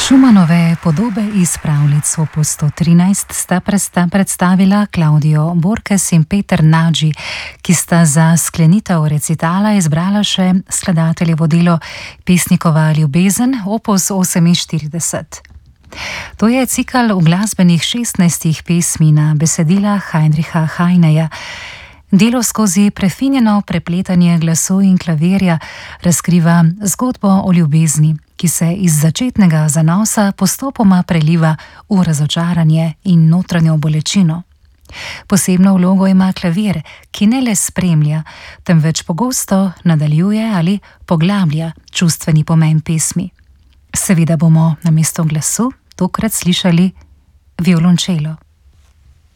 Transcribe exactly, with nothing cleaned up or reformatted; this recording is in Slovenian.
Schumannove podobe iz pravljic opus sto trinajst sta predstavila Claudio Borges in Peter Nagy, ki sta za sklenitev recitala izbrala še skladateljevo delo Pesnikova ljubezen opus oseminštirideset. To je cikel uglasbenih šestnajstih pesmi na besedila Heinricha Heineja. Delo skozi prefinjeno prepletanje glasu in klavirja razkriva zgodbo o ljubezni, ki se iz začetnega zanosa postopoma preliva v razočaranje in notranjo bolečino. Posebno vlogo ima klavir, ki ne le spremlja, temveč pogosto nadaljuje ali poglablja čustveni pomen pesmi. Seveda bomo namesto glasu tokrat slišali violončelo.